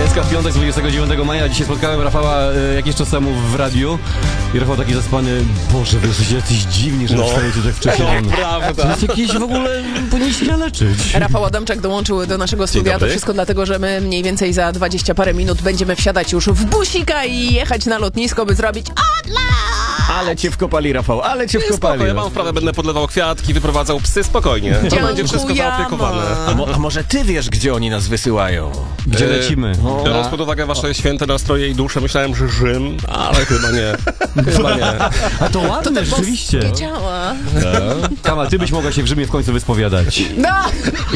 Imprezka w piątek 29 maja. Dzisiaj spotkałem Rafała jakiś czas temu w radiu. I Rafał taki zaspany, Boże, wy jesteście jacyś dziwni, że wstajecie tak wcześnie. Prawda. To jest jakieś w ogóle, powinniście się leczyć. Rafał Adamczak dołączył do naszego studia. To wszystko dlatego, że my mniej więcej za 20 parę minut będziemy wsiadać już w busika i jechać na lotnisko, by zrobić odlot! Ale cię wkopali, Rafał, ale cię wkopali. Spoko, ja mam wprawę, będę podlewał kwiatki, wyprowadzał psy, spokojnie. To będzie wszystko zaopiekowane. A może ty wiesz, gdzie oni nas wysyłają? Gdzie lecimy? Biorąc pod uwagę wasze święte nastroje i dusze, myślałem, że Rzym, ale chyba nie. Chyba nie. A to ładne, rzeczywiście. Działa. Kama, ty byś mogła się w Rzymie w końcu wyspowiadać. No!